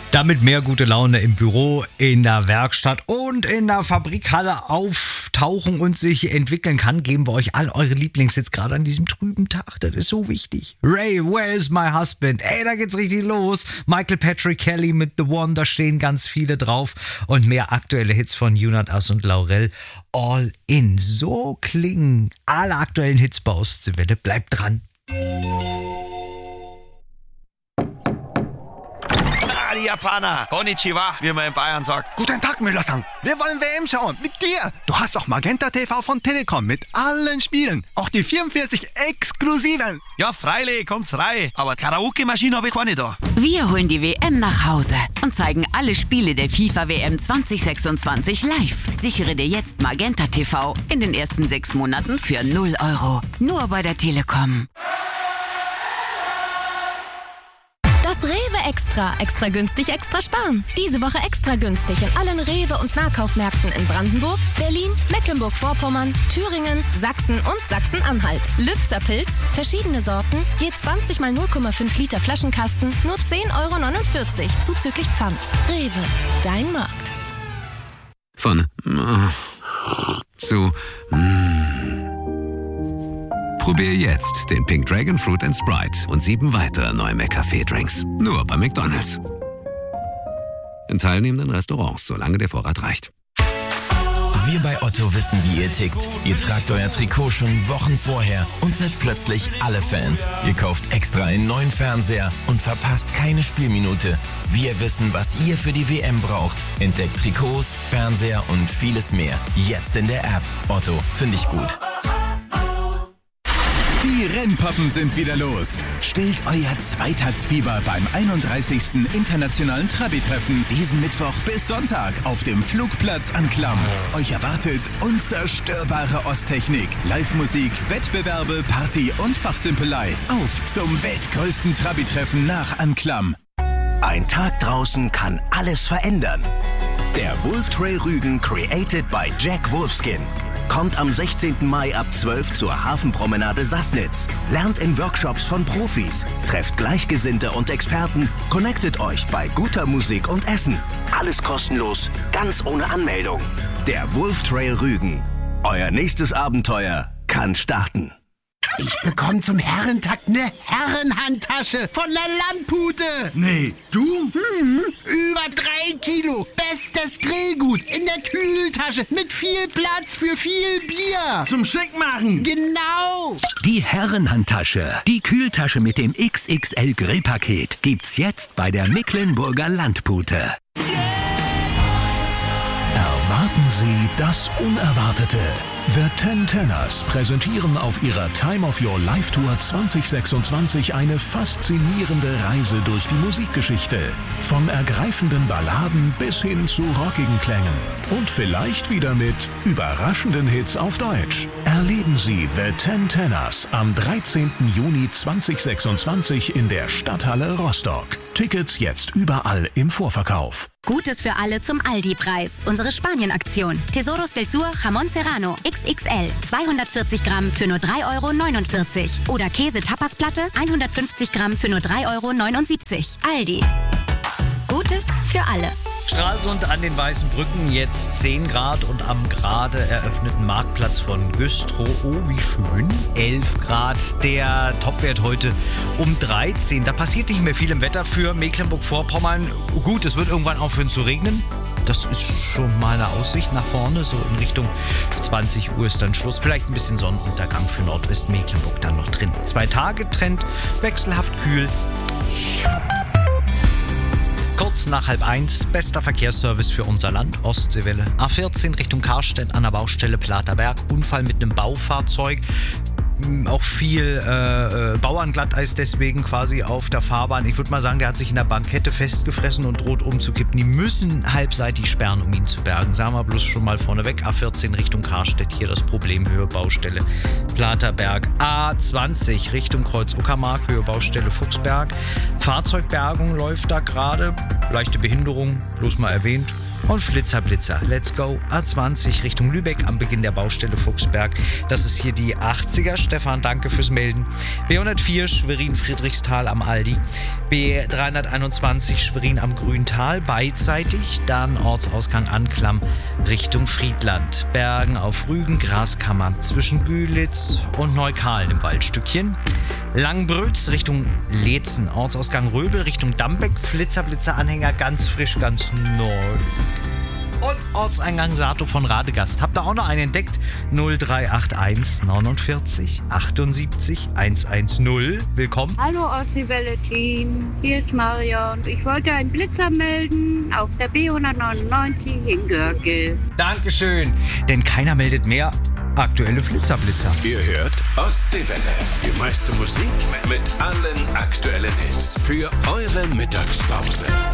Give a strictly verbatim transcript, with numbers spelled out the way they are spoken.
Damit mehr gute Laune im Büro, in der Werkstatt und in der Fabrikhalle auftauchen und sich entwickeln kann, geben wir euch all eure Lieblingshits gerade an diesem trüben Tag. Das ist so wichtig. Ray, Where is my husband? Ey, da geht's richtig los. Michael Patrick Kelly mit The One, da stehen ganz viele drauf. Und mehr aktuelle Hits von Junat Ass und Laurel. All in. So klingen alle aktuellen Hits bei Ostseewelle. Bleibt dran. Die Japaner. Konnichiwa, wie man in Bayern sagt. Guten Tag, Müller-san. Wir wollen W M schauen. Mit dir. Du hast auch Magenta T V von Telekom mit allen Spielen. Auch die vierundvierzig exklusiven. Ja, freilich, kommt's rein. Aber Karaoke-Maschine habe ich keine da. Wir holen die W M nach Hause und zeigen alle Spiele der FIFA W M zwanzig sechsundzwanzig live. Sichere dir jetzt Magenta T V in den ersten sechs Monaten für null Euro. Nur bei der Telekom. Das Rewe Extra. Extra günstig, extra sparen. Diese Woche extra günstig in allen Rewe- und Nahkaufmärkten in Brandenburg, Berlin, Mecklenburg-Vorpommern, Thüringen, Sachsen und Sachsen-Anhalt. Lübzer Pilz, verschiedene Sorten, je zwanzig mal null Komma fünf Liter Flaschenkasten, nur zehn Euro neunundvierzig, zuzüglich Pfand. Rewe, dein Markt. Von äh, zu äh. Probier jetzt den Pink Dragon Fruit and Sprite und sieben weitere neue McCafé-Drinks. Nur bei McDonald's. In teilnehmenden Restaurants, solange der Vorrat reicht. Wir bei Otto wissen, wie ihr tickt. Ihr tragt euer Trikot schon Wochen vorher und seid plötzlich alle Fans. Ihr kauft extra einen neuen Fernseher und verpasst keine Spielminute. Wir wissen, was ihr für die W M braucht. Entdeckt Trikots, Fernseher und vieles mehr. Jetzt in der App. Otto, finde ich gut. Die Rennpappen sind wieder los. Stillt euer Zweitaktfieber beim einunddreißigsten Internationalen Trabi-Treffen diesen Mittwoch bis Sonntag auf dem Flugplatz Anklam. Euch erwartet unzerstörbare Osttechnik, Live-Musik, Wettbewerbe, Party und Fachsimpelei. Auf zum weltgrößten Trabi-Treffen nach Anklam. Ein Tag draußen kann alles verändern. Der Wolf Trail Rügen created by Jack Wolfskin. Kommt am sechzehnten Mai ab zwölf zur Hafenpromenade Sassnitz. Lernt in Workshops von Profis. Trefft Gleichgesinnte und Experten. Connectet euch bei guter Musik und Essen. Alles kostenlos, ganz ohne Anmeldung. Der Wolf Trail Rügen. Euer nächstes Abenteuer kann starten. Ich bekomme zum Herrentag eine Herrenhandtasche von der Landpute. Nee, du? Hm, über drei Kilo. Bestes Grillgut in der Kühltasche mit viel Platz für viel Bier. Zum Schickmachen. Genau. Die Herrenhandtasche. Die Kühltasche mit dem X X L Grillpaket gibt's jetzt bei der Mecklenburger Landpute. Erwarten Sie das Unerwartete. The Ten Tenors präsentieren auf ihrer Time of Your Life Tour zwanzig sechsundzwanzig eine faszinierende Reise durch die Musikgeschichte. Von ergreifenden Balladen bis hin zu rockigen Klängen. Und vielleicht wieder mit überraschenden Hits auf Deutsch. Erleben Sie The Ten Tenors am dreizehnten Juni zweitausendsechsundzwanzig in der Stadthalle Rostock. Tickets jetzt überall im Vorverkauf. Gutes für alle zum Aldi-Preis. Unsere Spanien-Aktion. Tesoros del Sur Jamón Serrano X X L zweihundertvierzig Gramm für nur drei Euro neunundvierzig. Oder Käse-Tapasplatte hundertfünfzig Gramm für nur drei Euro neunundsiebzig. Aldi. Gutes für alle. Stralsund an den Weißen Brücken, jetzt zehn Grad und am gerade eröffneten Marktplatz von Güstrow, oh wie schön, elf Grad. Der Topwert heute um dreizehn. Da passiert nicht mehr viel im Wetter für Mecklenburg-Vorpommern. Gut, es wird irgendwann aufhören zu regnen. Das ist schon mal eine Aussicht nach vorne, so in Richtung zwanzig Uhr ist dann Schluss. Vielleicht ein bisschen Sonnenuntergang für Nordwestmecklenburg dann noch drin. Zwei Tage Trend, wechselhaft kühl. Kurz nach halb eins, bester Verkehrsservice für unser Land, Ostseewelle. A vierzehn Richtung Karstedt an der Baustelle Platerberg, Unfall mit einem Baufahrzeug. Auch viel äh, Bauernglatteis deswegen quasi auf der Fahrbahn. Ich würde mal sagen, der hat sich in der Bankette festgefressen und droht umzukippen. Die müssen halbseitig sperren, um ihn zu bergen. Sagen wir bloß schon mal vorneweg. A vierzehn Richtung Karstedt, hier das Problem, Höhe Baustelle Platerberg. A zwanzig Richtung Kreuz Uckermark, Höhe Baustelle Fuchsberg. Fahrzeugbergung läuft da gerade. Leichte Behinderung, bloß mal erwähnt. Und Flitzer Blitzer, let's go. A zwanzig Richtung Lübeck am Beginn der Baustelle Fuchsberg. Das ist hier die achtziger. Stefan, danke fürs Melden. B hundertvier Schwerin-Friedrichsthal am Aldi. B dreihunderteinundzwanzig Schwerin am Grüntal beidseitig. Dann Ortsausgang Anklam Richtung Friedland. Bergen auf Rügen, Graskammer zwischen Gülitz und Neukalen im Waldstückchen. Langbrütz Richtung Leetzen, Ortsausgang Röbel Richtung Dambeck, Flitzer-Blitzer-Anhänger ganz frisch, ganz neu. Und Ortseingang Sato von Radegast. Habt ihr auch noch einen entdeckt? null drei acht eins neunundvierzig achtundsiebzig hundertzehn. Willkommen. Hallo Ossi-Welle-Team, hier ist Marion. Ich wollte einen Blitzer melden auf der B hundertneunundneunzig in Görke. Dankeschön, denn keiner meldet mehr aktuelle Flitzer-Blitzer. Ihr hört Ostseewelle, die meiste Musik mit allen aktuellen Hits für eure Mittagspause.